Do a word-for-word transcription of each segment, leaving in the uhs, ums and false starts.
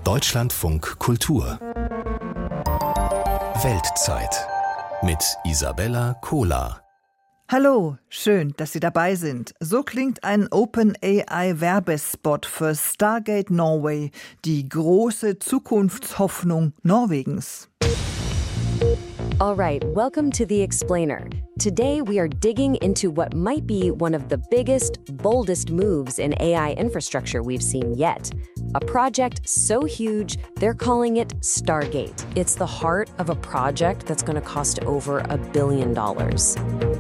Deutschlandfunk Kultur Weltzeit mit Isabella Kohler. Hallo, schön, dass Sie dabei sind. So klingt ein OpenAI-Werbespot für Stargate Norway, die große Zukunftshoffnung Norwegens. All right, welcome to The Explainer. Today we are digging into what might be one of the biggest, boldest moves in A I infrastructure we've seen yet. A project so huge, they're calling it Stargate. It's the heart of a project that's going to cost over a billion dollars.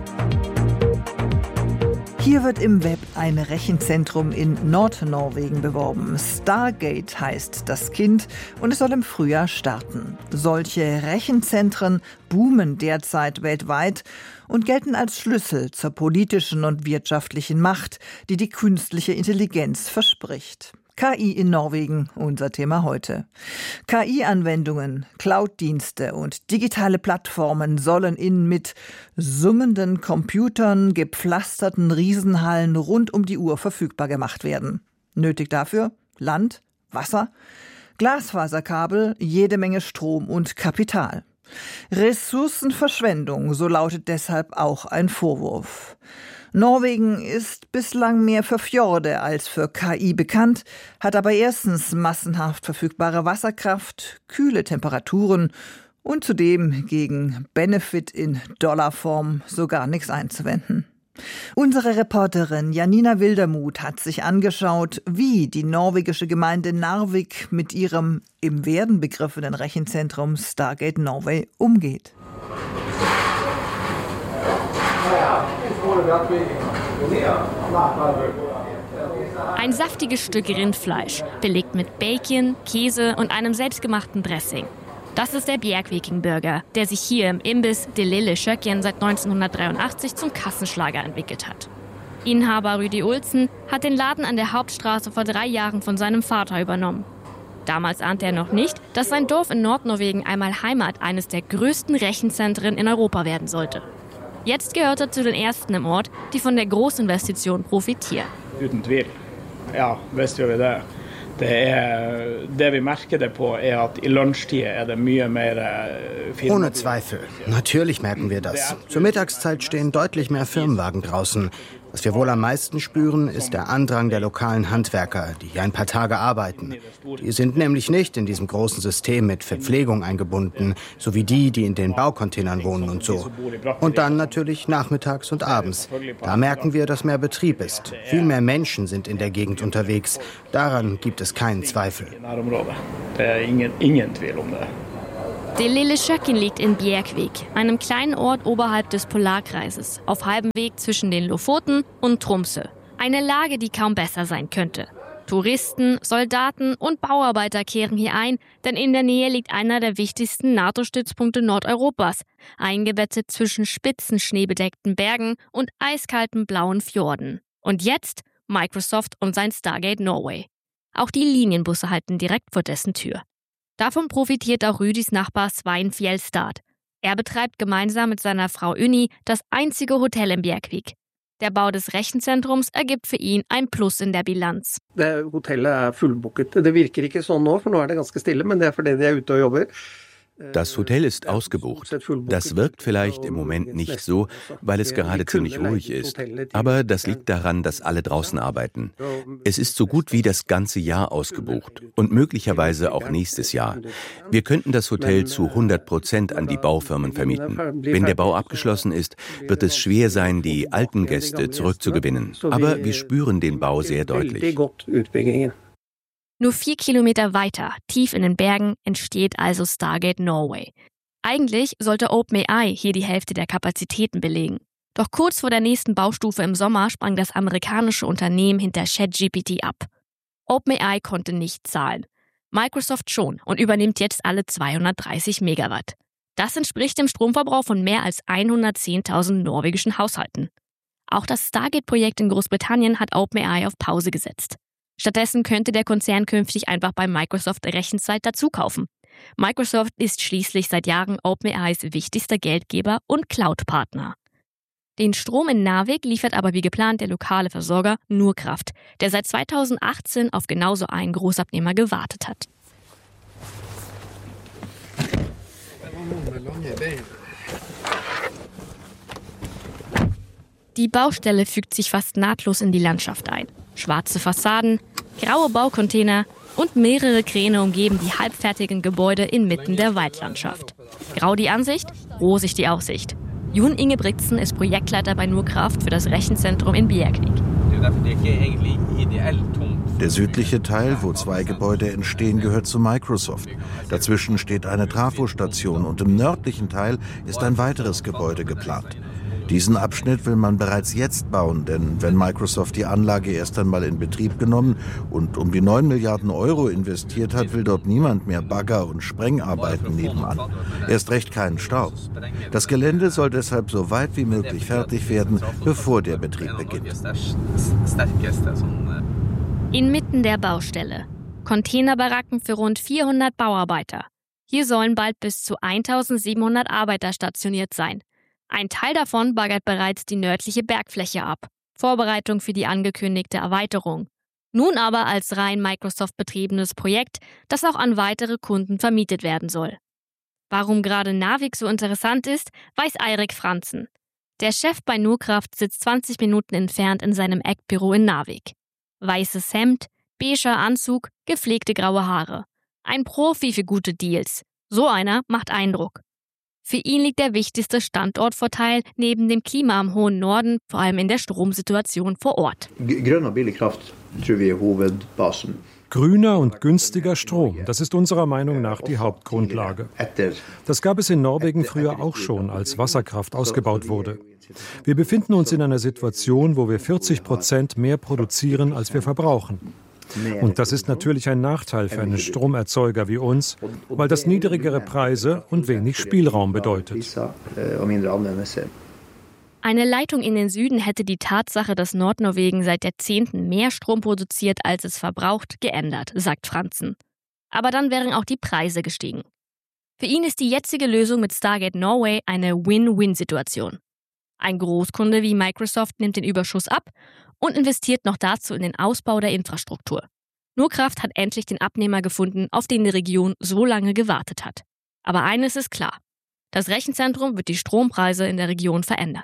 Hier wird im Web ein Rechenzentrum in Nordnorwegen beworben. Stargate heißt das Kind und es soll im Frühjahr starten. Solche Rechenzentren boomen derzeit weltweit und gelten als Schlüssel zur politischen und wirtschaftlichen Macht, die die künstliche Intelligenz verspricht. K I in Norwegen, unser Thema heute. K I-Anwendungen, Cloud-Dienste und digitale Plattformen sollen in mit summenden Computern gepflasterten Riesenhallen rund um die Uhr verfügbar gemacht werden. Nötig dafür Land, Wasser, Glasfaserkabel, jede Menge Strom und Kapital. Ressourcenverschwendung, so lautet deshalb auch ein Vorwurf. Norwegen ist bislang mehr für Fjorde als für K I bekannt, hat aber erstens massenhaft verfügbare Wasserkraft, kühle Temperaturen und zudem gegen Benefit in Dollarform sogar nichts einzuwenden. Unsere Reporterin Janina Wildermuth hat sich angeschaut, wie die norwegische Gemeinde Narvik mit ihrem im Werden begriffenen Rechenzentrum Stargate Norway umgeht. Ein saftiges Stück Rindfleisch, belegt mit Bacon, Käse und einem selbstgemachten Dressing. Das ist der Bjerkviking-Burger, der sich hier im Imbiss Det Lille Kjøkken seit neunzehnhundertdreiundachtzig zum Kassenschlager entwickelt hat. Inhaber Rudi Olsen hat den Laden an der Hauptstraße vor drei Jahren von seinem Vater übernommen. Damals ahnte er noch nicht, dass sein Dorf in Nordnorwegen einmal Heimat eines der größten Rechenzentren in Europa werden sollte. Jetzt gehört er zu den ersten im Ort, die von der Großinvestition profitieren. Uten tvil. Ja, visst gjør vi det. Det er det vi merker det på er at i lunsjtid er det mye mer. Ohne Zweifel. Natürlich merken wir das. Zur Mittagszeit stehen deutlich mehr Firmenwagen draußen. Was wir wohl am meisten spüren, ist der Andrang der lokalen Handwerker, die hier ein paar Tage arbeiten. Die sind nämlich nicht in diesem großen System mit Verpflegung eingebunden, so wie die, die in den Baucontainern wohnen und so. Und dann natürlich nachmittags und abends. Da merken wir, dass mehr Betrieb ist. Viel mehr Menschen sind in der Gegend unterwegs. Daran gibt es keinen Zweifel. Det Lille Kjøkken liegt in Bjerkvik, einem kleinen Ort oberhalb des Polarkreises, auf halbem Weg zwischen den Lofoten und Tromsø. Eine Lage, die kaum besser sein könnte. Touristen, Soldaten und Bauarbeiter kehren hier ein, denn in der Nähe liegt einer der wichtigsten NATO-Stützpunkte Nordeuropas, eingebettet zwischen spitzen schneebedeckten Bergen und eiskalten blauen Fjorden. Und jetzt Microsoft und sein Stargate Norway. Auch die Linienbusse halten direkt vor dessen Tür. Davon profitiert auch Rüdis Nachbar Svein Fjellstad. Er betreibt gemeinsam mit seiner Frau Unni das einzige Hotel in Bjerkvik. Der Bau des Rechenzentrums ergibt für ihn ein Plus in der Bilanz. Det hotellet er fullbooket. Det virker ikke sånn nå, for nå er det ganske stille, men det er fordi de er ute og jobber. Das Hotel ist ausgebucht. Das wirkt vielleicht im Moment nicht so, weil es gerade ziemlich ruhig ist. Aber das liegt daran, dass alle draußen arbeiten. Es ist so gut wie das ganze Jahr ausgebucht und möglicherweise auch nächstes Jahr. Wir könnten das Hotel zu hundert Prozent an die Baufirmen vermieten. Wenn der Bau abgeschlossen ist, wird es schwer sein, die alten Gäste zurückzugewinnen. Aber wir spüren den Bau sehr deutlich. Nur vier Kilometer weiter, tief in den Bergen, entsteht also Stargate Norway. Eigentlich sollte OpenAI hier die Hälfte der Kapazitäten belegen. Doch kurz vor der nächsten Baustufe im Sommer sprang das amerikanische Unternehmen hinter ChatGPT ab. OpenAI konnte nicht zahlen. Microsoft schon und übernimmt jetzt alle zweihundertdreißig Megawatt. Das entspricht dem Stromverbrauch von mehr als hundertzehntausend norwegischen Haushalten. Auch das Stargate-Projekt in Großbritannien hat OpenAI auf Pause gesetzt. Stattdessen könnte der Konzern künftig einfach bei Microsoft Rechenzeit dazukaufen. Microsoft ist schließlich seit Jahren OpenAIs wichtigster Geldgeber und Cloud-Partner. Den Strom in Narvik liefert aber wie geplant der lokale Versorger Nordkraft, der seit zweitausendachtzehn auf genauso einen Großabnehmer gewartet hat. Die Baustelle fügt sich fast nahtlos in die Landschaft ein. Schwarze Fassaden, graue Baucontainer und mehrere Kräne umgeben die halbfertigen Gebäude inmitten der Waldlandschaft. Grau die Ansicht, rosig die Aussicht. Jon Ingebrigtsen ist Projektleiter bei Nordkraft für das Rechenzentrum in Bjerkvik. Der südliche Teil, wo zwei Gebäude entstehen, gehört zu Microsoft. Dazwischen steht eine Trafostation und im nördlichen Teil ist ein weiteres Gebäude geplant. Diesen Abschnitt will man bereits jetzt bauen, denn wenn Microsoft die Anlage erst einmal in Betrieb genommen und um die neun Milliarden Euro investiert hat, will dort niemand mehr Bagger- und Sprengarbeiten nebenan. Erst recht keinen Staub. Das Gelände soll deshalb so weit wie möglich fertig werden, bevor der Betrieb beginnt. Inmitten der Baustelle. Containerbaracken für rund vierhundert Bauarbeiter. Hier sollen bald bis zu eintausendsiebenhundert Arbeiter stationiert sein. Ein Teil davon baggert bereits die nördliche Bergfläche ab. Vorbereitung für die angekündigte Erweiterung. Nun aber als rein Microsoft betriebenes Projekt, das auch an weitere Kunden vermietet werden soll. Warum gerade Narvik so interessant ist, weiß Eirik Franzen. Der Chef bei Nordkraft sitzt zwanzig Minuten entfernt in seinem Eckbüro in Narvik. Weißes Hemd, beiger Anzug, gepflegte graue Haare. Ein Profi für gute Deals. So einer macht Eindruck. Für ihn liegt der wichtigste Standortvorteil neben dem Klima im hohen Norden, vor allem in der Stromsituation vor Ort. Grüner und günstiger Strom, das ist unserer Meinung nach die Hauptgrundlage. Das gab es in Norwegen früher auch schon, als Wasserkraft ausgebaut wurde. Wir befinden uns in einer Situation, wo wir vierzig Prozent mehr produzieren, als wir verbrauchen. Und das ist natürlich ein Nachteil für einen Stromerzeuger wie uns, weil das niedrigere Preise und wenig Spielraum bedeutet. Eine Leitung in den Süden hätte die Tatsache, dass Nordnorwegen seit Jahrzehnten mehr Strom produziert, als es verbraucht, geändert, sagt Franzen. Aber dann wären auch die Preise gestiegen. Für ihn ist die jetzige Lösung mit Stargate Norway eine Win-Win-Situation. Ein Großkunde wie Microsoft nimmt den Überschuss ab und investiert noch dazu in den Ausbau der Infrastruktur. Nordkraft hat endlich den Abnehmer gefunden, auf den die Region so lange gewartet hat. Aber eines ist klar: Das Rechenzentrum wird die Strompreise in der Region verändern.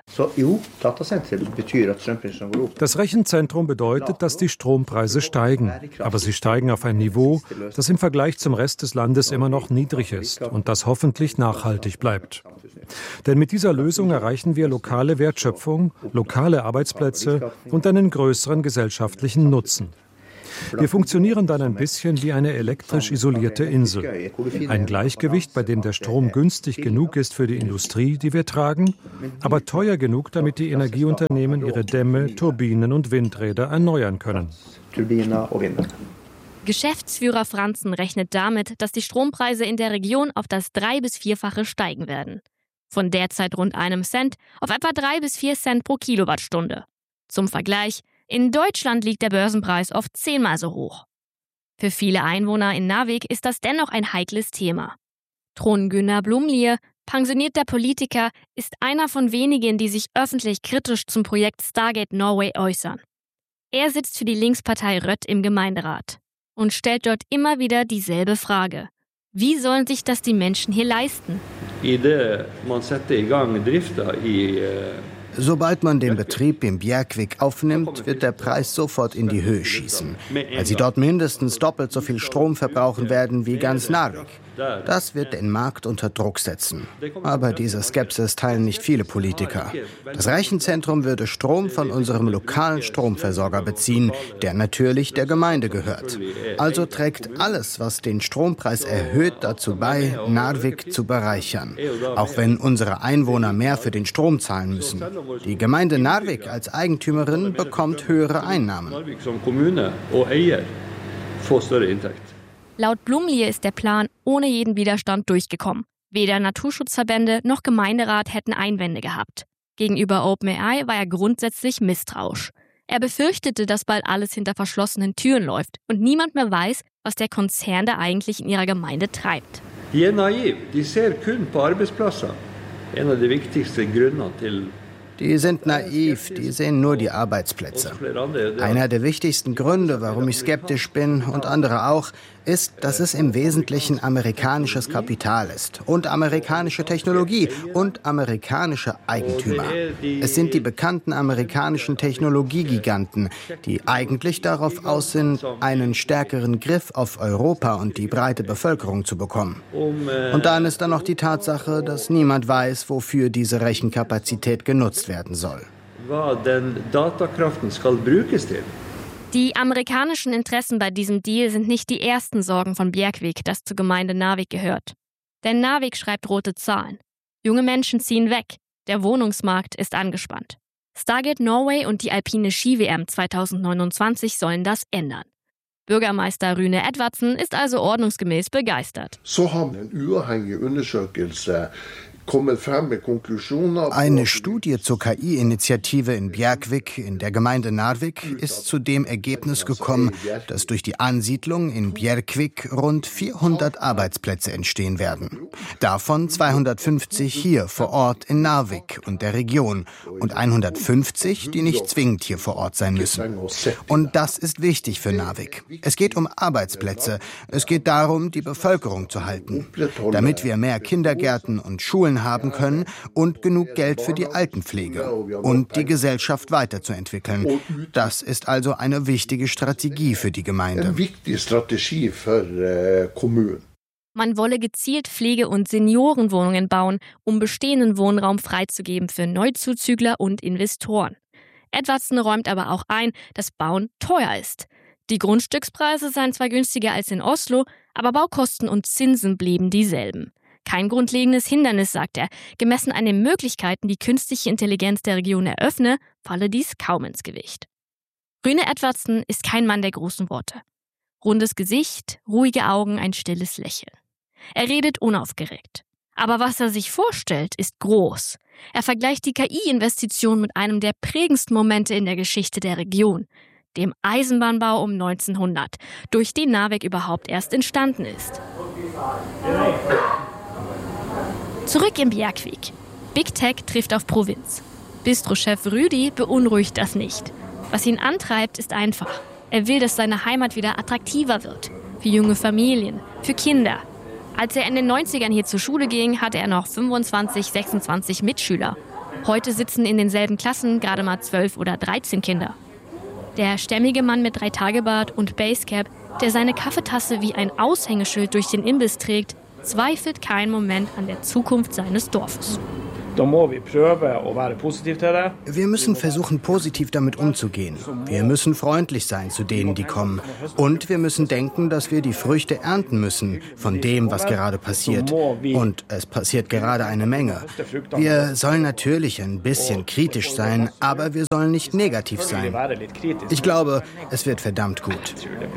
Das Rechenzentrum bedeutet, dass die Strompreise steigen. Aber sie steigen auf ein Niveau, das im Vergleich zum Rest des Landes immer noch niedrig ist und das hoffentlich nachhaltig bleibt. Denn mit dieser Lösung erreichen wir lokale Wertschöpfung, lokale Arbeitsplätze und einen größeren gesellschaftlichen Nutzen. Wir funktionieren dann ein bisschen wie eine elektrisch isolierte Insel. Ein Gleichgewicht, bei dem der Strom günstig genug ist für die Industrie, die wir tragen, aber teuer genug, damit die Energieunternehmen ihre Dämme, Turbinen und Windräder erneuern können. Geschäftsführer Franzen rechnet damit, dass die Strompreise in der Region auf das drei- bis vierfache steigen werden. Von derzeit rund einem Cent auf etwa drei bis vier Cent pro Kilowattstunde. Zum Vergleich: In Deutschland liegt der Börsenpreis oft zehnmal so hoch. Für viele Einwohner in Narvik ist das dennoch ein heikles Thema. Trond Gunnar Blumlier, pensionierter Politiker, ist einer von wenigen, die sich öffentlich kritisch zum Projekt Stargate Norway äußern. Er sitzt für die Linkspartei Rødt im Gemeinderat und stellt dort immer wieder dieselbe Frage: Wie sollen sich das die Menschen hier leisten? Sobald man den Betrieb in Bjerkvik aufnimmt, wird der Preis sofort in die Höhe schießen, weil sie dort mindestens doppelt so viel Strom verbrauchen werden wie ganz Narvik. Das wird den Markt unter Druck setzen. Aber diese Skepsis teilen nicht viele Politiker. Das Rechenzentrum würde Strom von unserem lokalen Stromversorger beziehen, der natürlich der Gemeinde gehört. Also trägt alles, was den Strompreis erhöht, dazu bei, Narvik zu bereichern. Auch wenn unsere Einwohner mehr für den Strom zahlen müssen. Die Gemeinde Narvik als Eigentümerin bekommt höhere Einnahmen. Laut Blumlier ist der Plan ohne jeden Widerstand durchgekommen. Weder Naturschutzverbände noch Gemeinderat hätten Einwände gehabt. Gegenüber OpenAI war er grundsätzlich misstrauisch. Er befürchtete, dass bald alles hinter verschlossenen Türen läuft und niemand mehr weiß, was der Konzern da eigentlich in ihrer Gemeinde treibt. Die er naiv, die ser kun på arbeidsplasser. Einer der wichtigsten Gründe til Die sind naiv, die sehen nur die Arbeitsplätze. Einer der wichtigsten Gründe, warum ich skeptisch bin und andere auch, ist, dass es im Wesentlichen amerikanisches Kapital ist und amerikanische Technologie und amerikanische Eigentümer. Es sind die bekannten amerikanischen Technologiegiganten, die eigentlich darauf aus sind, einen stärkeren Griff auf Europa und die breite Bevölkerung zu bekommen. Und dann ist da noch die Tatsache, dass niemand weiß, wofür diese Rechenkapazität genutzt werden soll. Die amerikanischen Interessen bei diesem Deal sind nicht die ersten Sorgen von Bjerkvik, das zur Gemeinde Narvik gehört. Denn Narvik schreibt rote Zahlen. Junge Menschen ziehen weg. Der Wohnungsmarkt ist angespannt. Stargate Norway und die alpine Ski-W M zwanzig neunundzwanzig sollen das ändern. Bürgermeister Rune Edvardsen ist also ordnungsgemäß begeistert. So haben eine unabhängige Untersuchung Eine Studie zur K I-Initiative in Bjerkvik in der Gemeinde Narvik ist zu dem Ergebnis gekommen, dass durch die Ansiedlung in Bjerkvik rund vierhundert Arbeitsplätze entstehen werden. Davon zweihundertfünfzig hier vor Ort in Narvik und der Region und hundertfünfzig, die nicht zwingend hier vor Ort sein müssen. Und das ist wichtig für Narvik. Es geht um Arbeitsplätze. Es geht darum, die Bevölkerung zu halten, damit wir mehr Kindergärten und Schulen haben können und genug Geld für die Altenpflege und die Gesellschaft weiterzuentwickeln. Das ist also eine wichtige Strategie für die Gemeinde. Eine wichtige Strategie für Kommunen. Man wolle gezielt Pflege- und Seniorenwohnungen bauen, um bestehenden Wohnraum freizugeben für Neuzuzügler und Investoren. Edvardsen räumt aber auch ein, dass Bauen teuer ist. Die Grundstückspreise seien zwar günstiger als in Oslo, aber Baukosten und Zinsen blieben dieselben. Kein grundlegendes Hindernis, sagt er. Gemessen an den Möglichkeiten, die künstliche Intelligenz der Region eröffne, falle dies kaum ins Gewicht. Rune Edvardsen ist kein Mann der großen Worte. Rundes Gesicht, ruhige Augen, ein stilles Lächeln. Er redet unaufgeregt. Aber was er sich vorstellt, ist groß. Er vergleicht die K I-Investition mit einem der prägendsten Momente in der Geschichte der Region, dem Eisenbahnbau um neunzehnhundert, durch den Narvik überhaupt erst entstanden ist. Zurück in Bjerkvik. Big Tech trifft auf Provinz. Bistro-Chef Rüdi beunruhigt das nicht. Was ihn antreibt, ist einfach. Er will, dass seine Heimat wieder attraktiver wird. Für junge Familien, für Kinder. Als er in den neunzigern hier zur Schule ging, hatte er noch fünfundzwanzig, sechsundzwanzig Mitschüler. Heute sitzen in denselben Klassen gerade mal zwölf oder dreizehn Kinder. Der stämmige Mann mit Dreitagebart und Basecap, der seine Kaffeetasse wie ein Aushängeschild durch den Imbiss trägt, zweifelt keinen Moment an der Zukunft seines Dorfes. Wir müssen versuchen, positiv damit umzugehen. Wir müssen freundlich sein zu denen, die kommen. Und wir müssen denken, dass wir die Früchte ernten müssen von dem, was gerade passiert. Und es passiert gerade eine Menge. Wir sollen natürlich ein bisschen kritisch sein, aber wir sollen nicht negativ sein. Ich glaube, es wird verdammt gut.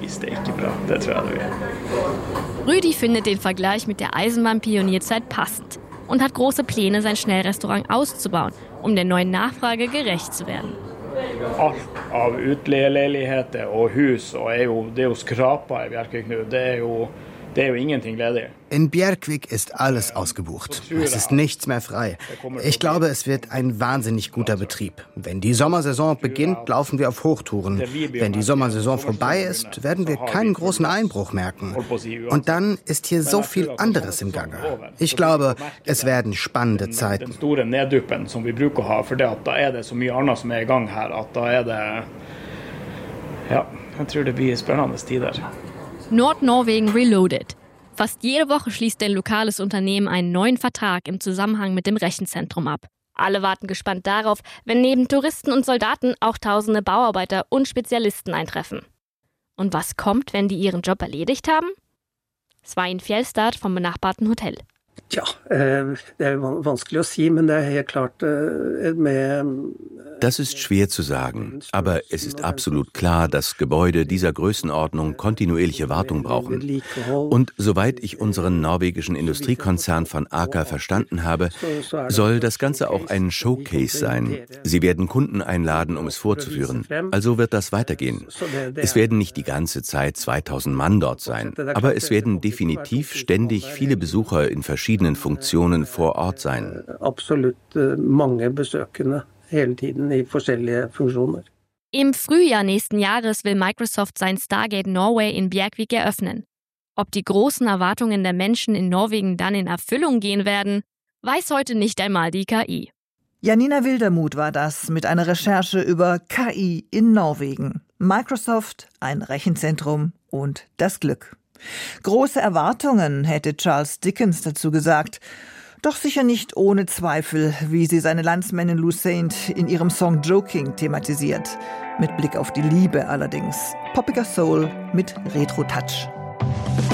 Rüdi findet den Vergleich mit der Eisenbahnpionierzeit passend und hat große Pläne, sein Schnellrestaurant auszubauen, um der neuen Nachfrage gerecht zu werden. Alt av utleieleiligheter og hus, og er jo, det er jo skrapa i Bjerkvik nå, det er jo, det er jo ingenting ledig. In Bjerkvik ist alles ausgebucht. Es ist nichts mehr frei. Ich glaube, es wird ein wahnsinnig guter Betrieb. Wenn die Sommersaison beginnt, laufen wir auf Hochtouren. Wenn die Sommersaison vorbei ist, werden wir keinen großen Einbruch merken. Und dann ist hier so viel anderes im Gange. Ich glaube, es werden spannende Zeiten. Den store nedduppen som vi bruker å ha, for det at da er det så mye annet som er i gang her, at da er det, ja, jeg tror det blir spennende tider. Nordnorwegen Reloaded. Fast jede Woche schließt ein lokales Unternehmen einen neuen Vertrag im Zusammenhang mit dem Rechenzentrum ab. Alle warten gespannt darauf, wenn neben Touristen und Soldaten auch tausende Bauarbeiter und Spezialisten eintreffen. Und was kommt, wenn die ihren Job erledigt haben? Svein Fjellstad vom benachbarten Hotel. Ja, det er vanskelig å si, men det er helt klart med. Das ist schwer zu sagen, aber es ist absolut klar, dass Gebäude dieser Größenordnung kontinuierliche Wartung brauchen. Und soweit ich unseren norwegischen Industriekonzern von Aker verstanden habe, soll das Ganze auch ein Showcase sein. Sie werden Kunden einladen, um es vorzuführen. Also wird das weitergehen. Es werden nicht die ganze Zeit zweitausend Mann dort sein, aber es werden definitiv ständig viele Besucher in verschiedenen Funktionen vor Ort sein. Absolut mange besøkende. Hele tiden i forskjellige funksjoner. Im Frühjahr nächsten Jahres will Microsoft sein Stargate Norway in Bjerkvik eröffnen. Ob die großen Erwartungen der Menschen in Norwegen dann in Erfüllung gehen werden, weiß heute nicht einmal die K I. Janina Wildermuth war das mit einer Recherche über K I in Norwegen. Microsoft, ein Rechenzentrum und das Glück. Große Erwartungen, hätte Charles Dickens dazu gesagt. Doch sicher nicht ohne Zweifel, wie sie seine Landsmännin Lou Saint in ihrem Song Joking thematisiert. Mit Blick auf die Liebe allerdings. Poppiger Soul mit Retro-Touch.